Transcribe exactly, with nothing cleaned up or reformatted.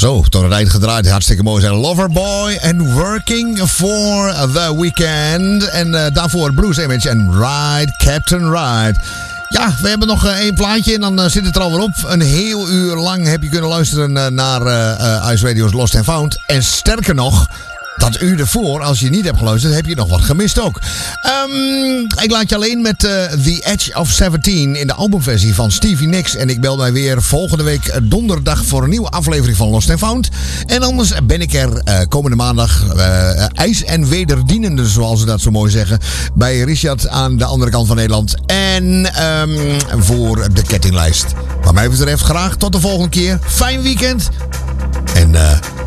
Zo, tot het eind gedraaid. Hartstikke mooi zijn. Loverboy en Working for the Weekend. En uh, daarvoor Blues Image en Ride, Captain Ride. Ja, we hebben nog uh, één plaatje en dan uh, zit het er alweer op. Een heel uur lang heb je kunnen luisteren uh, naar uh, uh, Ice Radio's Lost and Found. En sterker nog, dat uur ervoor, als je niet hebt geluisterd, heb je nog wat gemist ook. Um, ik laat je alleen met uh, The Edge of zeventien in de albumversie van Stevie Nicks. En ik bel mij weer volgende week donderdag voor een nieuwe aflevering van Lost and Found. En anders ben ik er uh, komende maandag uh, ijs en wederdienende, zoals ze dat zo mooi zeggen, bij Richard aan de andere kant van Nederland. En um, voor de kettinglijst. Wat mij betreft graag tot de volgende keer. Fijn weekend. En uh,